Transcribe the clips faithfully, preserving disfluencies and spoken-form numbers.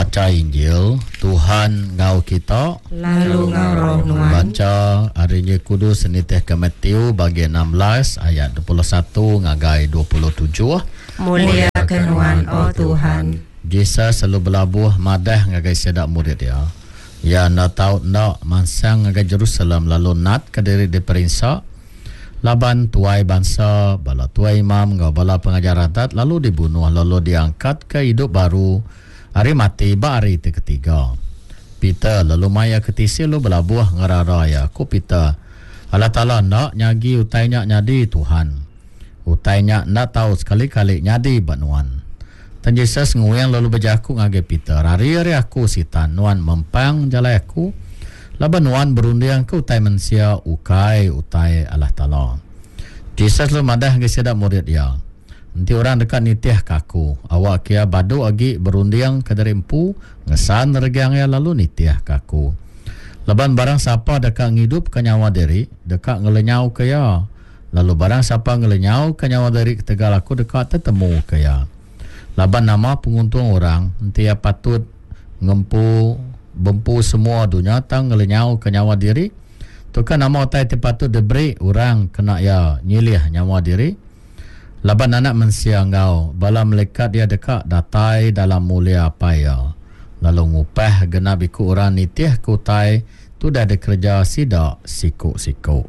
Baca Injil, Tuhan ngau kita, lalu ngau roh nuan. Baca hari Injil Kudus senitih ke Matius bagian enam belas ayat dua puluh satu ngagai dua puluh tujuh. Muliakan nuan, oh Tuhan. Yesus selalu berlabuh madah ngagai sedak murid dia. Ya nak tahu nak mansang ngagai Jerusalem lalu nat ke diri diperinsak. Laban tuai bangsa, bala tuai imam, ngau bala pengajar adat lalu dibunuh, lalu diangkat ke hidup baru. Hari mati ba hari itu ketiga. Peter lalu maya ketisi lalu berlabuh ngarara ya. Ku Peter, Allah Ta'ala nak nyagi utainya nyadi Tuhan. Utainya nak tahu sekali-kali nyadi banuan. Dan Yesus nguyang lalu berjaku ngage Peter. Hari-hari aku sitan nuan mempang jalai aku. Laban nuan berundiang ke utai manusia ukai utai Allah Ta'ala. Yesus lalu madah ke sedap murid dia. Nanti orang dekat nitiah kaku. Awak kia badu agi berundiang ke dari empu. Ngesan regang ya lalu nitiah kaku. Laban barang siapa dekat ngidup ke nyawa diri. Dekat ngelenyau ke ya. Lalu barang siapa ngelenyau ke nyawa diri ketegal aku dekat tetemu ke ya. Laban nama penguntung orang. Nanti ya patut ngempu bempu semua dunia. Tang ngelenyau ke nyawa diri. Tu kan nama otai patut diberi orang kena ya nyilih nyawa diri. Laban anak manusia ngau, bala melekat dia dekat datai dalam mulia paya. Lalu ngupah genap ikut orang nitih kutai, tu dah ada kerja sidak sikuk-sikuk.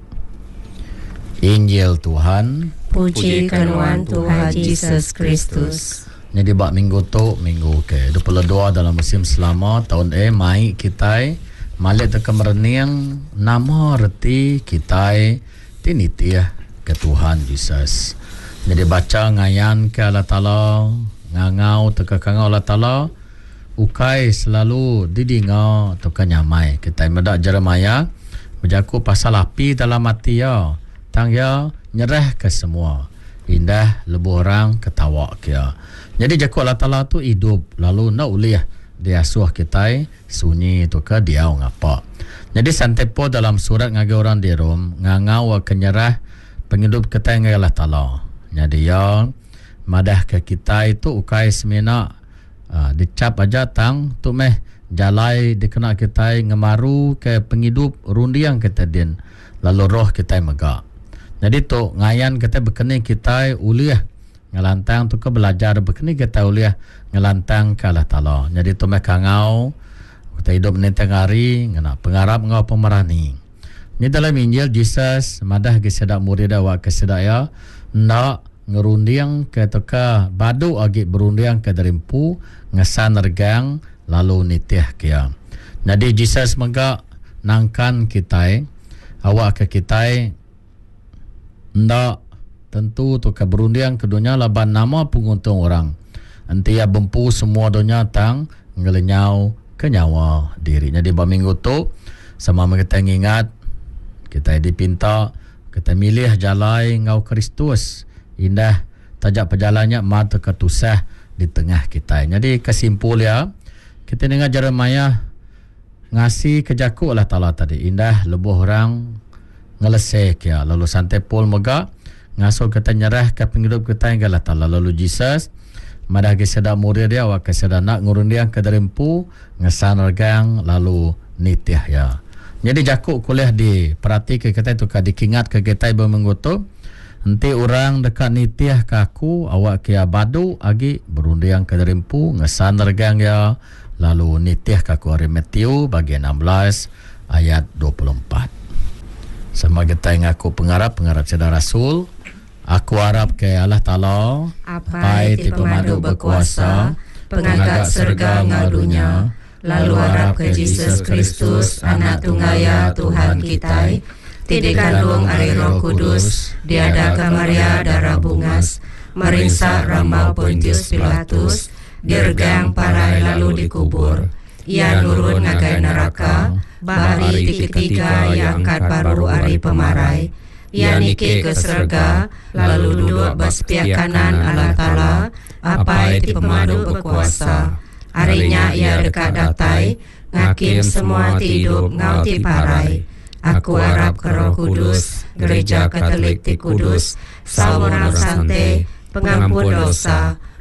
Injil Tuhan. Puji kenuan Tuhan Yesus Kristus. Jadi bak minggu tu, minggu ke dua puluh dua dalam musim selama tahun eh mai kita malik teka merening nama reti kita tinitih ke Tuhan Yesus. Jadi baca ngayan ke Allah Ta'ala, ngangau teka kangau Allah Ta'ala, ukai selalu didinga teka nyamai. Kita medak Jeremiah, berjaku pasal api dalam hati ya, tang ya nyerah ke semua. Indah lebuh orang ketawa kia. Jadi jaku Allah Ta'ala tu hidup, lalu nak uliah dia suah kita sunyi tu ke dia ngapa. Jadi santepo dalam surat ngagai orang di Rom, ngangau akan nyerah penghidup kita ngai Allah Ta'ala. Jadi ya madah ke kita itu ukai semena uh, dicap aja tang tu meh jalai dikena kita ngemaru ke penghidup rundiang kita din lalu roh kita megak. Jadi tu ngayan kita berkeni kita uliah ngelantang tu ke belajar berkeni kita uliah ngelantang ke Allah Ta'ala. Jadi tu meh kangau kita hidup menentang hari ngena pengarap ngau pemerani. Ni dalam Injil Jesus madah ke sedak murid awak ke sedak ya nak ngerundiang ke teka badu agi berundiang ke derimpu ngesan regang lalu nitih kia. Jadi Jesus megak nangkan kita awak ke kita ndak tentu tu ke berundiang ke dunia laban nama penguntung orang. Nanti ya bempu semua dunia tang ngelenyau ke nyawa diri. Jadi berminggu tu sama kita ingat kita dipinta kita milih jalai ngau Kristus. Indah tajak perjalannya mata ketusah di tengah kita. Jadi kesimpul ya, kita dengar Jeremiah ngasih kejaku Allah Ta'ala tadi. Indah lebuh orang ngelesek ya. Lalu santai pul mega ngasuh kita nyerah ke penghidup kita yang Allah Ta'ala. Lalu Jesus madah kesedak murid dia awak kesedak nak ngurundiang ke derimpu ngesan regang lalu nitih ya. Jadi jakuk kuliah di perhati ke kita itu ke dikingat ke kita ibu menggutup. Nanti orang dekat nitiah kaku awak kia badu agi berundiang ke derimpu ngesan regang ya lalu nitiah kaku hari Matius bagian enam belas ayat dua puluh empat. Sama kita yang aku pengarap pengarap sedar Rasul. Aku harap ke Allah Ta'ala apai ti pemadu berkuasa pengagak serga ngadunya lalu harap ke Yesus Kristus anak tunggaya Tuhan kita. Tidak kandung ari Roh Kudus, diada ke Maria darah bungas, meringsak rambau Pontius Pilatus, dirgang parai lalu dikubur. Ia nurun ngagai neraka, bahari ti ketiga yang angkat baru ari pemarai. Ia niki ke serga, lalu duduk besepiak kanan Allah Ta'ala, apai ti pemadu berkuasa. Arinya ia dekat datai, ngakim semua ti hidup ngau ti parai. Aku harap ke Roh Kudus, Gereja Katolik ti Kudus, saweran sante, pengampun dosa,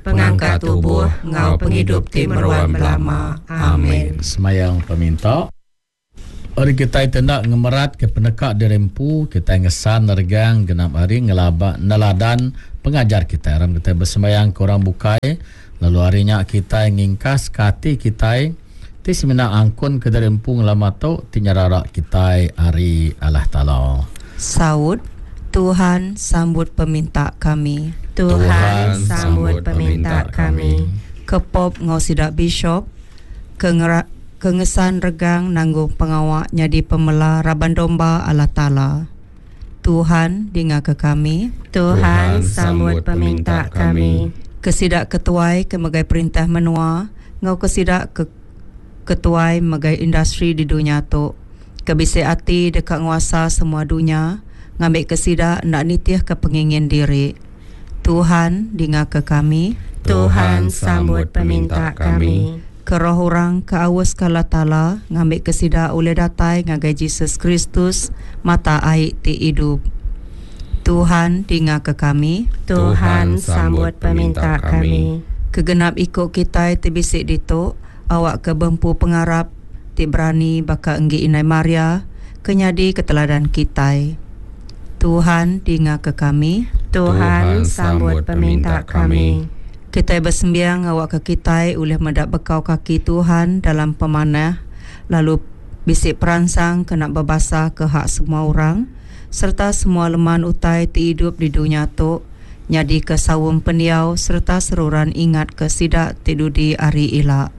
pengangkat tubuh, ngau penghidup ti meruan belama. Amin. Semayang peminta. Hari kita tendak ngemerat ke penekak dirempu, kita ngesan nergang genap hari ngelaba neladan pengajar kita. Ram kita bersemayang korang bukai, lalu harinya kita ngingkas kati kita ti semina angkun ke dirempu ngelama tu tinyarara kita hari Allah Ta'ala. Saud, Tuhan sambut peminta kami. Tuhan sambut peminta kami. Kepop ngau sidak bishop, kengera kengesan regang nanggung pengawaknya di pemela Raban Domba Allah Ta'ala. Tuhan dengar ke kami. Tuhan sambut peminta kami. Kesidak ketuai kemegai perintah menua, ngau kesidak ke ketuai megai industri di dunia tu. Kebisik hati dekat nguasa semua dunia, ngambil kesidak nak nitiah ke pengingin diri. Tuhan dengar ke kami. Tuhan sambut peminta kami. Keroh orang ke awas kala Ta'ala, ngambil kesida oleh datai ngagai Yesus Kristus, mata air ti hidup. Tuhan dengar ke kami. Tuhan sambut peminta kami. Kegenap ikut kita tibisik dituk, awak ke bempu pengarap, ti berani baka enggi inai Maria, kenyadi keteladan kita. Tuhan dengar ke kami. Tuhan sambut peminta kami. Kita bersembiang awak ke kita oleh mendak bekau kaki Tuhan dalam pemanah, lalu bisik peransang kena berbasah ke hak semua orang, serta semua leman utai ti hidup di dunia tu, nyadi ke sawum pendiau serta seruran ingat ke sidak tidudi ari ilak.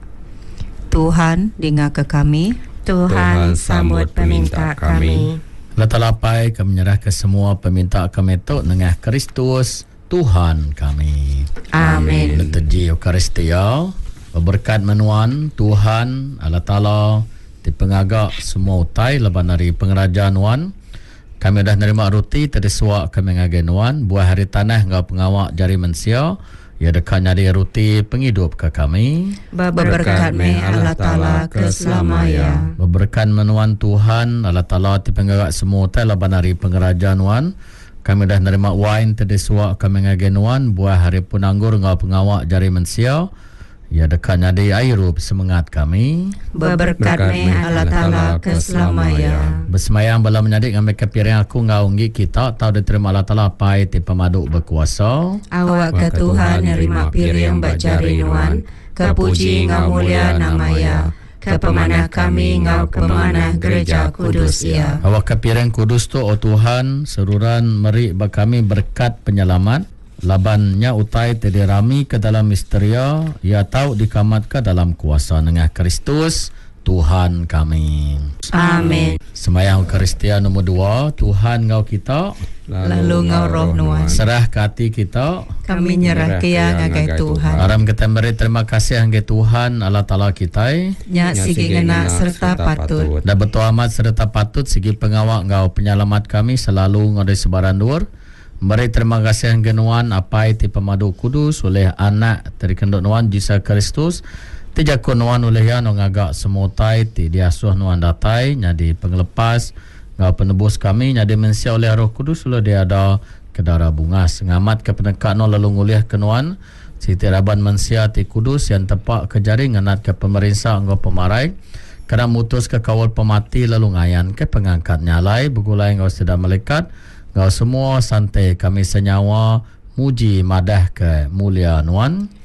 Tuhan dengar ke kami. Tuhan sambut peminta kami. Latalapai kami menyerah ke semua peminta kami tu nengah Kristus Tuhan kami. Amin. Letiji Eukaristia, berkat menuan Tuhan Allah Ta'ala di pengagak semua utai leban dari pengerajaan wan. Kami dah nerima roti tadi suak kami ngagai nuan, buah hari tanah ngau pengawak jari mensia, ya dekat nyari roti penghidup ke kami. Berkat me Allah Ta'ala keselamanya. Berkat menuan Tuhan Allah Ta'ala di pengagak semua utai leban dari pengerajaan wan. Kami dah nerima wine tadi suak kami ngagenuan, buah hari pun anggur ngau pengawak jari mensia, ya dekat nyadi airup semangat kami. Berkat me Allah Ta'ala keselamanya. Bersemayang bala menyadik ngambil kepiring aku ngau nggi kita, tahu diterima Allah Ta'ala pai ti pemaduk berkuasa. Awak ke Tuhan nerima piring bak jari nuan, kepuji ngau mulia namanya. Ke pemanah kami ngau pemanah gereja kudus ya. Awak kepiring kudus tu oh Tuhan, seruran meri bak kami berkat penyelamat. Labannya utai tedi rami ke dalam misteria, ia tahu dikamat ke dalam kuasa nengah Kristus Tuhan kami. Amin. Semayang Eukaristia nombor dua, Tuhan ngau kita, lalu ngau roh nuan. serah ke hati kita, Kami nyerah ke yang agai Tuhan. Aram kita beri terima kasih angge Tuhan Allah Ta'ala kita. Nyak sigi ngena serta patut. Dan betul amat serta patut segi pengawak ngau penyelamat kami selalu ngau di sebaran luar. Beri terima kasih angge nuan apa ti pemaduk kudus oleh anak dari kenduk nuan Yesus Kristus. Tijakun nuan oleh yang ngagak semutai ti diasuh nuan datai nyadi pengelepas ngau penebus kami nyadi mensia oleh Roh Kudus oleh dia ada kedara bungas ngamat ke penekat no lalu nguliah kenuan Siti Raban mensia ti kudus yang tepak ke jari nganat ke pemerintah ngau pemarai kena mutus ke kawal pemati lalu ngayan ke pengangkat nyalai begulai ngau sedang melekat ngau semua santai kami senyawa muji madah ke mulia nuan.